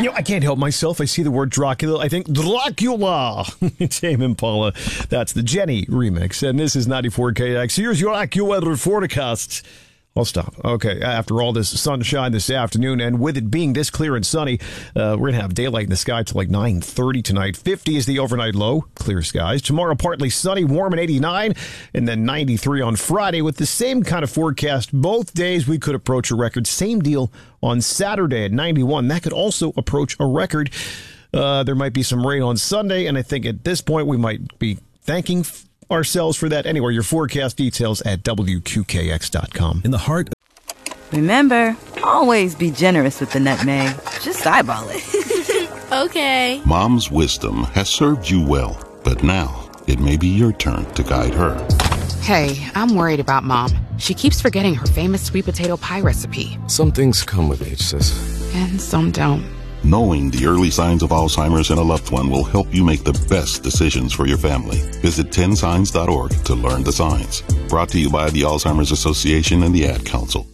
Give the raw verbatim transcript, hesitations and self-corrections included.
You know, I can't help myself. I see the word Dracula. I think Dracula. It's Tame Impala. That's the Jenny remix. And this is ninety-four K X. Here's your AccuWeather forecast. I'll stop. Okay, after all this sunshine this afternoon, and with it being this clear and sunny, uh, we're going to have daylight in the sky till like nine thirty tonight. fifty is the overnight low, clear skies. Tomorrow, partly sunny, warm at eighty-nine, and then ninety-three on Friday. With the same kind of forecast, both days we could approach a record. Same deal on Saturday at ninety-one. That could also approach a record. Uh, there might be some rain on Sunday, and I think at this point we might be thanking ourselves for that. Anyway, your forecast details at W Q K X dot com. In the heart. Remember, always be generous with the nutmeg. Just eyeball it. Okay. Mom's wisdom has served you well, but now it may be your turn to guide her. Hey, I'm worried about Mom. She keeps forgetting her famous sweet potato pie recipe. Some things come with age, sis. And some don't. Knowing the early signs of Alzheimer's in a loved one will help you make the best decisions for your family. Visit ten signs dot org to learn the signs. Brought to you by the Alzheimer's Association and the Ad Council.